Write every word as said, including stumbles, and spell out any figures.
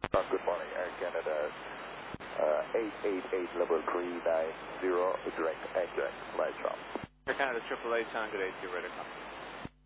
Uh, good morning, Air Canada. Uh, eight eight eight, level three nine zero, direct, direct, flight from. Air Canada triple eight, Tango eight, you're ready to come.